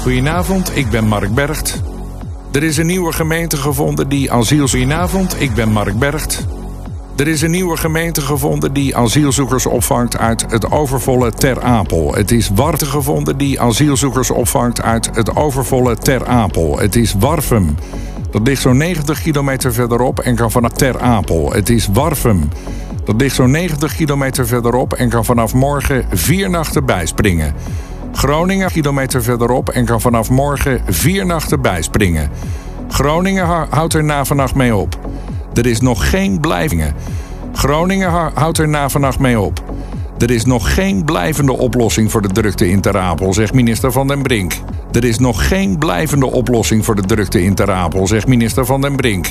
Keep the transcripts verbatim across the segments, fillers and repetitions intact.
Goedenavond, ik ben Mark Bergt. Er is een nieuwe gemeente gevonden die asiel... Goedenavond, ik ben Mark Bergt. Er is een nieuwe gemeente gevonden die asielzoekers opvangt uit het overvolle Ter Apel. Het is Warfum gevonden die asielzoekers opvangt uit het overvolle Ter Apel. Het is Warfum. Dat ligt zo'n negentig kilometer verderop en kan vanaf Ter Apel. Het is Warfum. Dat ligt zo'n negentig kilometer verderop en kan vanaf morgen vier nachten bijspringen. Groningen kilometer verderop en kan vanaf morgen vier nachten bijspringen. Groningen houdt er na vannacht mee op. Er is nog geen blijvingen. Groningen houdt er na vannacht mee op. Er is nog geen blijvende oplossing voor de drukte in Ter Apel, zegt minister Van den Brink. Er is nog geen blijvende oplossing voor de drukte in Ter Apel, zegt minister Van den Brink.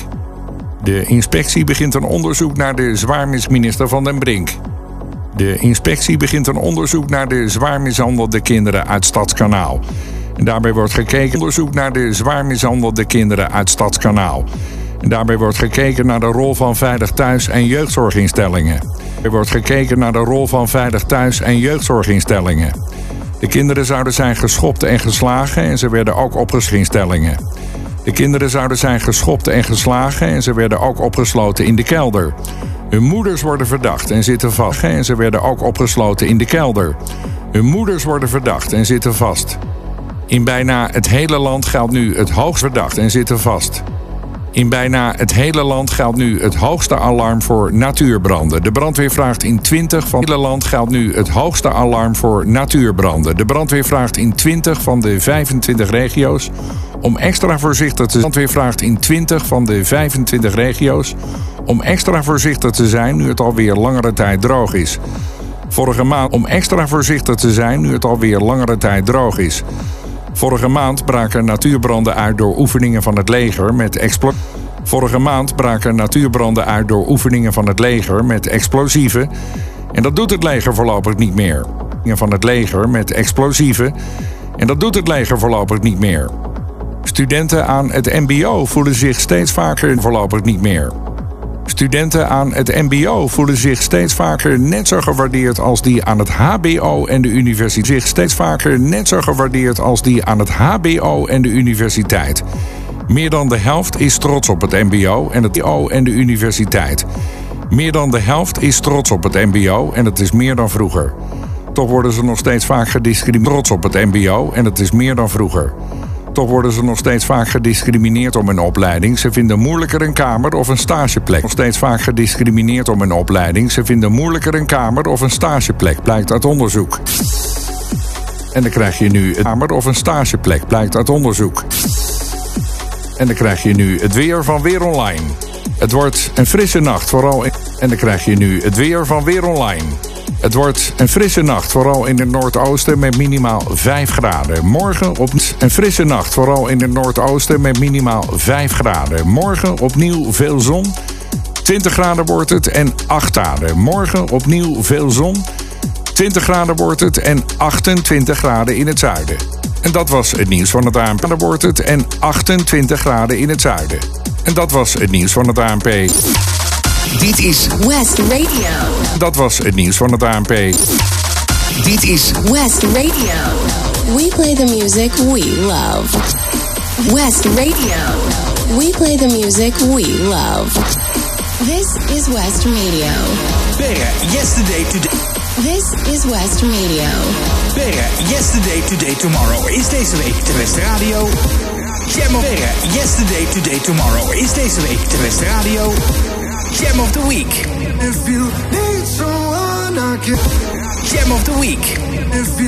De inspectie begint een onderzoek naar de zwaarmisminister Van den Brink. De inspectie begint een onderzoek naar de zwaar mishandelde kinderen uit Stadskanaal. En daarbij wordt gekeken onderzoek naar de zwaar mishandelde kinderen uit Stadskanaal. En daarbij wordt gekeken naar de rol van Veilig Thuis en jeugdzorginstellingen. Er wordt gekeken naar de rol van Veilig Thuis en jeugdzorginstellingen. De kinderen zouden zijn geschopt en geslagen en ze werden ook opgesloten. De kinderen zouden zijn geschopt en geslagen en ze werden ook opgesloten in de kelder. Hun moeders worden verdacht en zitten vast en ze werden ook opgesloten in de kelder. Hun moeders worden verdacht en zitten vast. In bijna het hele land geldt nu het hoogste verdacht en zitten vast. In bijna het hele land geldt nu het hoogste alarm voor natuurbranden. De brandweer vraagt in twintig van het hele land geldt nu het hoogste alarm voor natuurbranden. De brandweer vraagt in twintig van de vijfentwintig regio's om extra voorzichtig te zijn. De brandweer vraagt in twintig van de vijfentwintig regio's om extra voorzichtig te zijn nu het alweer langere tijd droog is. Vorige maand om extra voorzichtig te zijn nu het alweer langere tijd droog is. Vorige maand braken natuurbranden uit door oefeningen van het leger met explosieven. Vorige maand braken natuurbranden uit door oefeningen van het leger met explosieven. En dat doet het leger voorlopig niet meer. Van het leger met explosieven. En dat doet het leger voorlopig niet meer. Studenten aan het mbo voelen zich steeds vaker voorlopig niet meer. Studenten aan het mbo voelen zich steeds vaker net zo gewaardeerd als die aan het hbo en de universiteit. Zich steeds vaker net zo gewaardeerd als die aan het hbo en de universiteit. Meer dan de helft is trots op het mbo en het mbo en de universiteit. Meer dan de helft is trots op het mbo en dat is meer dan vroeger. Toch worden ze nog steeds vaak gediscrimineerd trots op het mbo en dat is meer dan vroeger. Toch worden ze nog steeds vaak gediscrimineerd om hun opleiding. Ze vinden moeilijker een kamer of een stageplek. Nog steeds vaak gediscrimineerd om hun opleiding. Ze vinden moeilijker een kamer of een stageplek, blijkt uit onderzoek. En dan krijg je nu een kamer of een stageplek, blijkt uit onderzoek. En dan krijg je nu het weer van Weer Online. Het wordt een frisse nacht, vooral in... En dan krijg je nu het weer van Weer Online. Het wordt een frisse nacht, vooral in het noordoosten met minimaal vijf graden. Morgen op een frisse nacht, vooral in het noordoosten met minimaal vijf graden. Morgen opnieuw veel zon. twintig graden wordt het en acht graden. Morgen opnieuw veel zon. twintig graden wordt het en achtentwintig graden in het zuiden. En dat was het nieuws van het A N P. Dan wordt het en achtentwintig graden in het zuiden. En dat was het nieuws van het A N P. Dit is West Radio. Dat was het nieuws van het A N P. Dit is West Radio. We play the music we love. West Radio. We play the music we love. This is West Radio. Berre, yesterday, today. This is West Radio. Berre, yesterday, today, tomorrow is deze week de West Radio. Jam of Berre, yesterday, today, tomorrow is deze week de West Radio. Jam of the Week. If you need someone, I can. Jam of the Week. If you